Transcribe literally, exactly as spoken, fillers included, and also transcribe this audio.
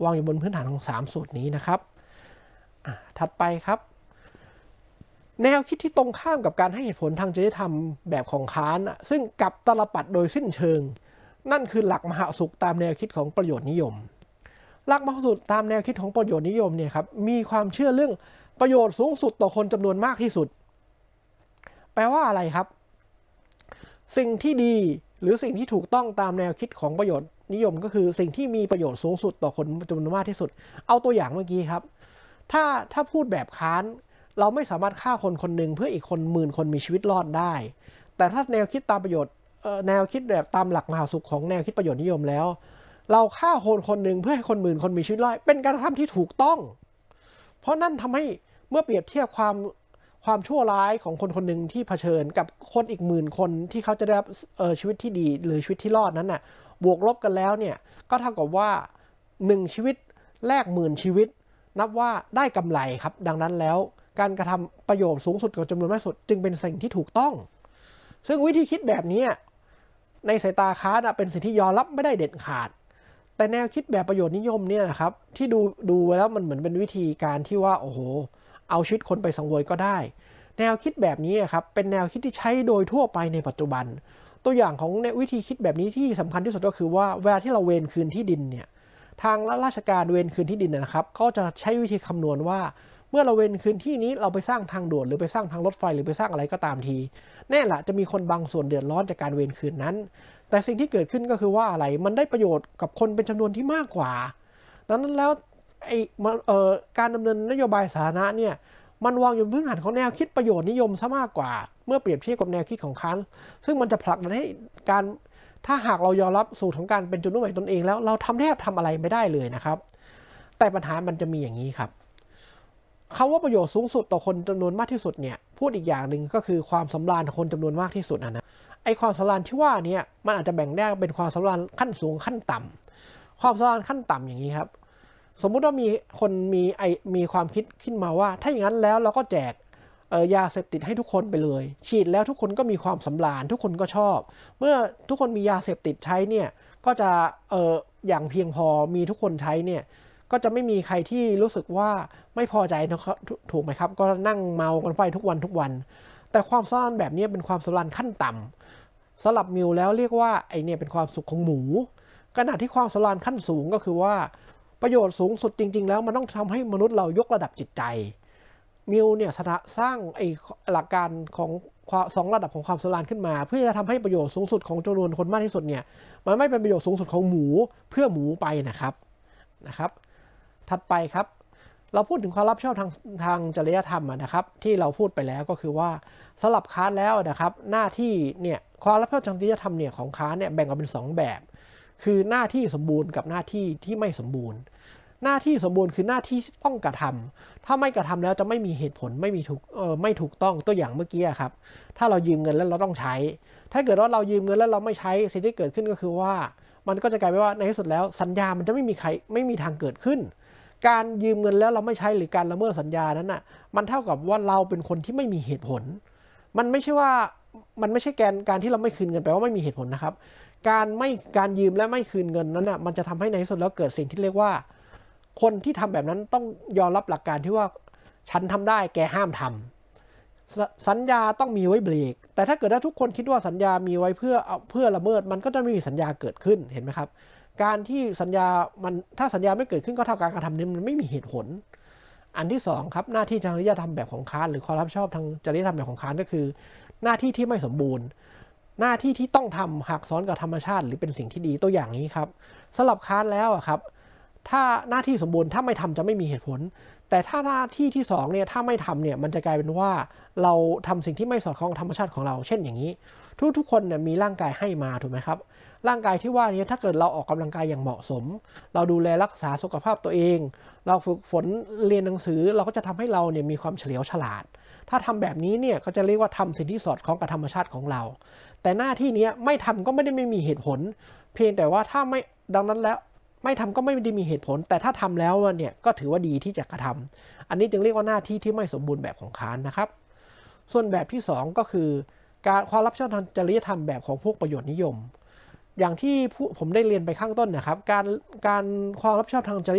วางอยู่บนพื้นฐานของสามสูตรนี้นะครับถัดไปครับแนวคิดที่ตรงข้ามกับการให้เหตุผลทางจริยธรรมแบบของคานต์ซึ่งกลับตลปัดโดยสิ้นเชิงนั่นคือหลักมหาสุขตามแนวคิดของประโยชน์นิยมหลักมหาสุขตามแนวคิดของประโยชน์นิยมเนี่ยครับมีความเชื่อเรื่องประโยชน์สูงสุดต่อคนจำนวนมากที่สุดแปลว่าอะไรครับสิ่งที่ดีหรือสิ่งที่ถูกต้องตามแนวคิดของประโยชน์นิยมก็คือสิ่งที่มีประโยชน์สูงสุดต่อคนจำนวนมากที่สุดเอาตัวอย่างเมื่อกี้ครับถ้าถ้าพูดแบบค้านเราไม่สามารถฆ่าคนคนหนึ่งเพื่ออีกคนหมื่นคนมีชีวิตรอดได้แต่ถ้าแนวคิดตามประโยชน์แนวคิดแบบตามหลักมหาสุขของแนวคิดประโยชน์นิยมแล้วเราฆ่าคนคนหนึ่งเพื่อให้คนหมื่นคนมีชีวิตรอดเป็นการกระทำที่ถูกต้องเพราะนั่นทำให้เมื่อเปรียบเทียบความความชั่วร้ายของคนคนหนึ่งที่เผชิญกับคนอีกหมื่นคนที่เขาจะได้รับชีวิตที่ดีหรือชีวิตที่รอดนั้นน่ะบวกลบกันแล้วเนี่ยก็เท่ากับว่าหนึ่งชีวิตแลกหมื่นชีวิตนับว่าได้กำไรครับดังนั้นแล้วการกระทำประโยชน์สูงสุดกับจำนวนมากสุดจึงเป็นสิ่งที่ถูกต้องซึ่งวิธีคิดแบบนี้ในสายตาค้านเป็นสิ่งที่ยอมรับไม่ได้เด็ดขาดแต่แนวคิดแบบประโยชน์นิยมเนี่ยนะครับที่ดูดูไว้แล้วมันเหมือนเป็นวิธีการที่ว่าโอ้โหเอาชีวิตคนไปสังเวยก็ได้แนวคิดแบบนี้ครับเป็นแนวคิดที่ใช้โดยทั่วไปในปัจจุบันตัวอย่างของวิธีคิดแบบนี้ที่สำคัญที่สุดก็คือว่าเวลาที่เราเวรคืนที่ดินเนี่ยทางราชการเวรคืนที่ดินนะครับเขาจะใช้วิธีคำนวณว่าเมื่อเราเวรคืนที่นี้เราไปสร้างทางด่วนหรือไปสร้างทางรถไฟหรือไปสร้างอะไรก็ตามทีแน่ละจะมีคนบางส่วนเดือดร้อนจากการเวรคืนนั้นแต่สิ่งที่เกิดขึ้นก็คือว่าอะไรมันได้ประโยชน์กับคนเป็นจำนวนที่มากกว่าดังนั้นแล้วไอ้เอ่อการดำเนินนโยบายสาธารณะเนี่ยมันวางอยู่บนพื้นฐานของแนวคิดประโยชน์นิยมซะมากกว่าเมื่อเปรียบเทียบกับแนวคิดของค้านซึ่งมันจะผลักดันให้การถ้าหากเรายอมรับสูตรของการเป็นจุดมุ่งหมายตนเองแล้วเราทำแทบทำอะไรไม่ได้เลยนะครับแต่ปัญหามันจะมีอย่างนี้ครับคำว่าประโยชน์สูงสุดต่อคนจำนวนมากที่สุดเนี่ยพูดอีกอย่างหนึ่งก็คือความสำราญของคนจำนวนมากที่สุดนะนะไอความสำราญที่ว่านี้มันอาจจะแบ่งได้เป็นความสำราญขั้นสูงขั้นต่ำความสำราญขั้นต่ำอย่างนี้ครับสมมุติว่ามีคนมีไอมีความคิดขึ้นมาว่าถ้าอย่างนั้นแล้วเราก็แจกเออยาเสพติดให้ทุกคนไปเลยฉีดแล้วทุกคนก็มีความสำราญทุกคนก็ชอบเมื่อทุกคนมียาเสพติดใช้เนี่ยก็จะเอออย่างเพียงพอมีทุกคนใช้เนี่ยก็จะไม่มีใครที่รู้สึกว่าไม่พอใจนะครับถูกไหมครับก็นั่งเมากันไฟทุกวันทุกวันแต่ความสำราญแบบนี้เป็นความสำราญขั้นต่ำสำหรับมิวแล้วเรียกว่าไอเนี่ยเป็นความสุขของหมูขณะที่ความสำราญขั้นสูงก็คือว่าประโยชน์สูงสุดจริงๆแล้วมันต้องทำให้มนุษย์เรายกระดับจิตใจมิวเนี่ยสร้างไอหลักการของสองระดับของความสำราญขึ้นมาเพื่อจะทำให้ประโยชน์สูงสุดของจำนวนคนมากที่สุดเนี่ยมันไม่เป็นประโยชน์สูงสุดของหมูเพื่อหมูไปนะครับนะครับถัดไปครับเราพูดถึงความรับผิดชอบทางทางจริยธรรมนะครับที่เราพูดไปแล้วก็คือว่าสำหรับค้านแล้วนะครับหน้าที่เนี่ยความรับผิดชอบทางจริยธรรมเนี่ยของค้านเนี่ยแบ่งออกเป็นสองแบบคือหน้าที่สมบูรณ์กับหน้าที่ที่ไม่สมบูรณ์หน้าที่สมบูรณ์คือหน้าที่ต้องกระทำถ้าไม่กระทำแล้วจะไม่มีเหตุผลไม่มีถูกเออไม่ถูกต้องตัวอย่างเมื่อกี้ครับถ้าเรายืมเงินแล้วเราต้องใช้ถ้าเกิดว่าเรายืมเงินแล้วเราไม่ใช้สิ่งที่เกิดขึ้นก็คือว่ามันก็จะกลายเป็นว่าในที่สุดแล้วสัญญามันจะไม่มีใครไม่มีทางเกิดขึ้นการยืมเงินแล้วเราไม่ใช้หรือการละเมิดสัญญานั้นน่ะมันเท่ากับว่าเราเป็นคนที่ไม่มีเหตุผลมันไม่ใช่ว่ามันไม่ใช่แกนการที่เราไม่คืนเงินแปลว่าไม่มีเหตุผลนะครับการไม่การยืมและไม่คืนเงินนั้นน่ะมันจะทำให้ในที่สุดแล้วเกิดสิ่งที่เรียกว่าคนที่ทำแบบนั้นต้องยอมรับหลักการที่ว่าฉันทำได้แกห้ามทำสัญญาต้องมีไว้เบรกแต่ถ้าเกิดว่าทุกคนคิดว่าสัญญามีไว้เพื่อเพื่อละเมิดมันก็จะไม่มีสัญญาเกิดขึ้นเห็นไหมครับการที่สัญญามันถ้าสัญญาไม่เกิดขึ้นก็เท่ากับการกระทำนี้มันไม่มีเหตุผลอันที่สองครับหน้าที่จริยธรรมแบบของค้านหรือความรับผิดชอบทางจริยธรรมแบบของค้านก็คือหน้าที่ที่ไม่สมบูรณ์หน้าที่ที่ต้องทำหากซ้อนกับธรรมชาติหรือเป็นสิ่งที่ดีตัวอย่างนี้ครับสำหรับค้านแล้วอะครับถ้าหน้าที่สมบูรณ์ถ้าไม่ทำจะไม่มีเหตุผลแต่ถ้าหน้าที่ที่สองเนี่ยถ้าไม่ทำเนี่ยมันจะกลายเป็นว่าเราทำสิ่งที่ไม่สอดคล้องกับธรรมชาติของเราเช่นอย่างนี้ทุกๆคนเนี่ยมีร่างกายให้มาถูกไหมครับร่างกายที่ว่านี้ถ้าเกิดเราออกกำลังกายอย่างเหมาะสมเราดูแลรักษาสุขภาพตัวเองเราฝึกฝนเรียนหนังสือเราก็จะทำให้เราเนี่ยมีความเฉลียวฉลาดถ้าทำแบบนี้เนี่ยก็จะเรียกว่าทำสิ่งที่สอดคล้องกับธรรมชาติของเราแต่หน้าที่นี้ไม่ทำก็ไม่ได้ไม่มีเหตุผลเพียงแต่ว่าถ้าไม่ดังนั้นแล้วไม่ทำก็ไม่ได้มีเหตุผลแต่ถ้าทำแล้วเนี่ยก็ถือว่าดีที่จะกระทำอันนี้จึงเรียกว่าหน้าที่ที่ไม่สมบูรณ์แบบของค้านนะครับส่วนแบบที่สองก็คือการความรับผิดชอบทางจริยธรรมแบบของพวกประโยชน์นิยมอย่างที่ผมได้เรียนไปข้างต้นนะครับการการความรับผิดชอบทางจริย